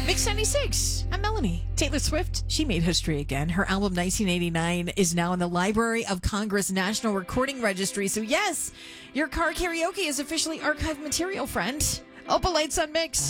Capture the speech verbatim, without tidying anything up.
Mix ninety-six. I'm Melanie. Taylor Swift, she made history again. Her album nineteen eighty-nine is now in the Library of Congress National Recording Registry. So yes, your car karaoke is officially archived material, friend. Opal Lights on Mix.